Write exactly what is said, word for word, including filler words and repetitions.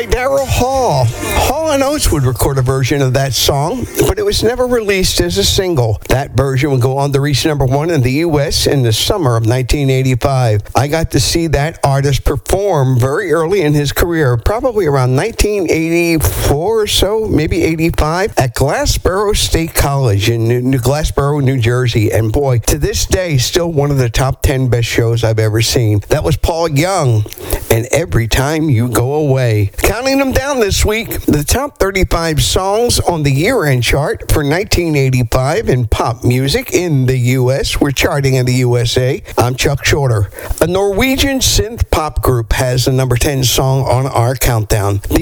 by Daryl Hall. Hall and Oates would record a version of that song, but it was never released as a single. That version would go on to reach number one in the U S in the summer of nineteen eighty-five. I got to see that artist perform very early in his career, probably around nineteen eighty-four or so, maybe eighty-five, at Glassboro State College in New, New Glassboro, New Jersey. And boy, to this day, still one of the top ten best shows I've ever seen. That was Paul Young, and Every Time You Go Away. Counting them down this week, the top thirty-five songs on the year-end chart for nineteen eighty-five in pop music in the U S. We're charting in the U S A. I'm Chuck Shorter. A Norwegian synth pop group has the number ten song on our countdown. The